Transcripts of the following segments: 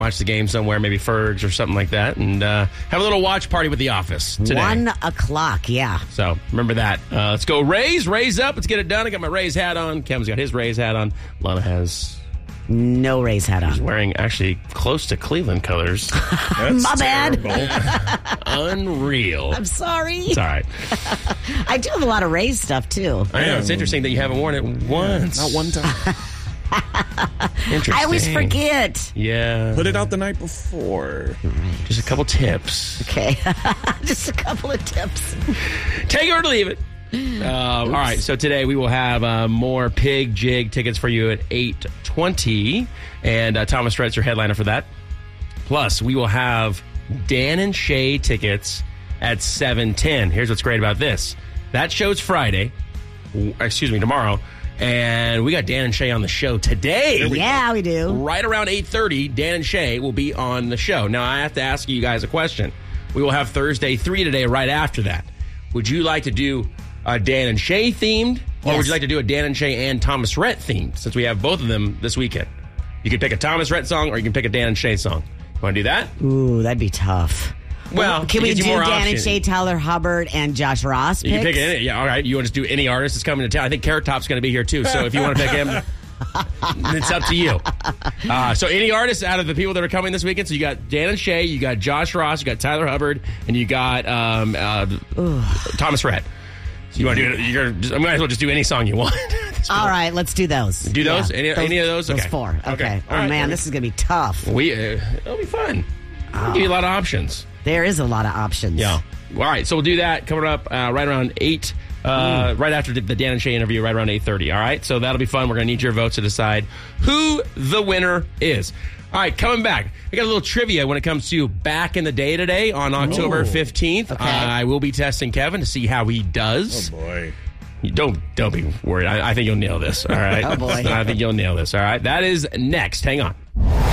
watch the game somewhere, maybe Fergs or something like that, and have a little watch party with The Office today. 1 o'clock, yeah. So remember that. Let's go Rays up. Let's get it done. I got my Rays hat on. Kevin's got his Rays hat on. Lana has no Rays hat on. He's wearing actually close to Cleveland colors. That's My bad. Unreal. I'm sorry. It's all right. I do have a lot of Rays stuff, too. I know. It's interesting that you haven't worn it once. Not one time. Interesting. I always forget. Yeah. Put it out the night before. Just a couple tips. Okay. Just a couple of tips. Take it or leave it. All right, so today we will have more Pig Jig tickets for you at 8:20, and Thomas Rhett's your headliner for that. Plus, we will have Dan and Shay tickets at 7:10. Here's what's great about this. That show's tomorrow, and we got Dan and Shay on the show today. Yeah, we do. Right around 8:30, Dan and Shay will be on the show. Now, I have to ask you guys a question. We will have Thursday 3 today right after that. Would you like to do a Dan and Shay themed, or would you like to do a Dan and Shay and Thomas Rhett themed, since we have both of them this weekend? You can pick a Thomas Rhett song, or you can pick a Dan and Shay song. You want to do that? Ooh, that'd be tough. Well, can we do Dan options. and Shay, Tyler Hubbard, and Josh Ross picks? You can pick any. Yeah, all right. You want to just do any artist that's coming to town? I think Carrot Top's going to be here, too. So if you want to pick him, it's up to you. So any artists out of the people that are coming this weekend. So you got Dan and Shay, you got Josh Ross, you got Tyler Hubbard, and you got Thomas Rhett. So you want to do it? I might as well just do any song you want. All right, let's do those. Do those? Yeah, any of those? Okay. Those 4. Okay. All Oh, right. man, this is going to be tough. It'll be fun. We'll give you a lot of options. There is a lot of options. Yeah. All right, so we'll do that coming up right around 8, right after the Dan and Shay interview, right around 8:30. All right, so that'll be fun. We're going to need your votes to decide who the winner is. All right, coming back, I got a little trivia when it comes to back in the day today on October 15th. Okay. I will be testing Kevin to see how he does. Oh, boy. Don't be worried. I think you'll nail this. All right. Oh, boy. I think you'll nail this. All right. That is next. Hang on.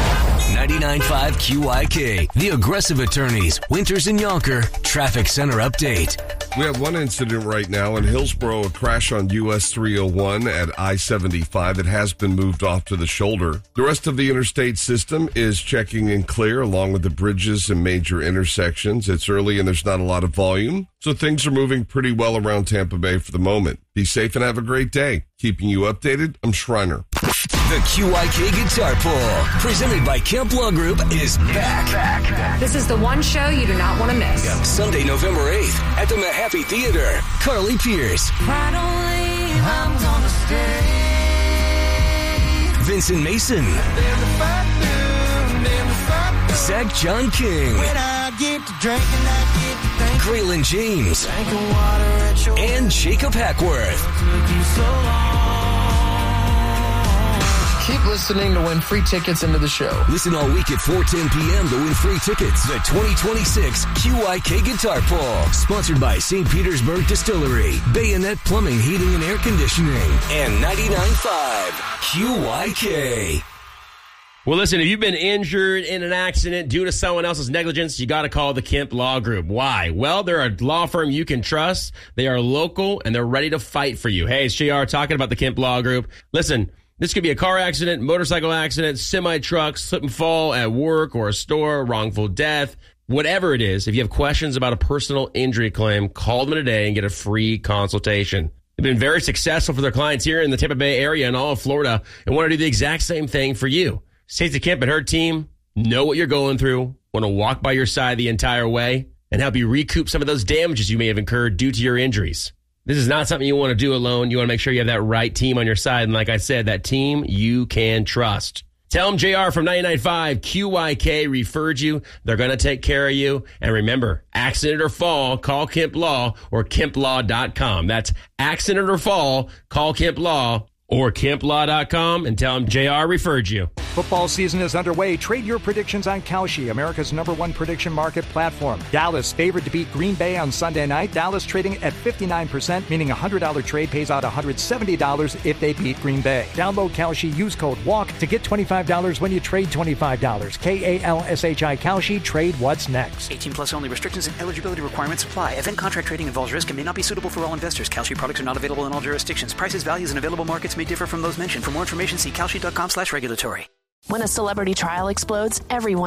99.5 QYK, The Aggressive Attorneys, Winters and Yonker, Traffic Center Update. We have one incident right now in Hillsborough, a crash on US 301 at I-75 that has been moved off to the shoulder. The rest of the interstate system is checking in clear along with the bridges and major intersections. It's early and there's not a lot of volume, so things are moving pretty well around Tampa Bay for the moment. Be safe and have a great day. Keeping you updated, I'm Shriner. The QYK Guitar Poll, presented by Kemp Law Group, is back. This is the one show you do not want to miss. Sunday, November 8th at the Mahaffey Theater. Carly Pierce. I'm gonna stay. Vincent Mason. Zach John King. When I get to drinking, I get to thinking. Graylin James. Drinking water at your And Jacob Hackworth. took you so long. Keep listening to win free tickets into the show. Listen all week at 4:10 p.m. to win free tickets. The 2026 QYK Guitar Poll. Sponsored by St. Petersburg Distillery, Bayonet Plumbing, Heating, and Air Conditioning, and 99.5 QYK. Well, listen, if you've been injured in an accident due to someone else's negligence, you got to call the Kemp Law Group. Why? Well, they're a law firm you can trust. They are local, and they're ready to fight for you. Hey, it's JR talking about the Kemp Law Group. Listen, this could be a car accident, motorcycle accident, semi-truck, slip and fall at work or a store, wrongful death. Whatever it is, if you have questions about a personal injury claim, call them today and get a free consultation. They've been very successful for their clients here in the Tampa Bay area and all of Florida and want to do the exact same thing for you. Stacey Kemp and her team know what you're going through, want to walk by your side the entire way, and help you recoup some of those damages you may have incurred due to your injuries. This is not something you want to do alone. You want to make sure you have that right team on your side. And like I said, that team you can trust. Tell them JR from 99.5 QYK referred you. They're going to take care of you. And remember, accident or fall, call Kemp Law or KempLaw.com. That's accident or fall, call Kemp Law or KempLaw.com and tell them JR referred you. Football season is underway. Trade your predictions on Kalshi, America's #1 prediction market platform. Dallas favored to beat Green Bay on Sunday night. Dallas trading at 59%, meaning a $100 trade pays out $170 if they beat Green Bay. Download Kalshi, use code WALK to get $25 when you trade $25. KALSHI Kalshi, trade what's next. 18 plus only. Restrictions and eligibility requirements apply. Event contract trading involves risk and may not be suitable for all investors. Kalshi products are not available in all jurisdictions. Prices, values, and available markets may differ from those mentioned. For more information, see kalshi.com/regulatory. When a celebrity trial explodes, everyone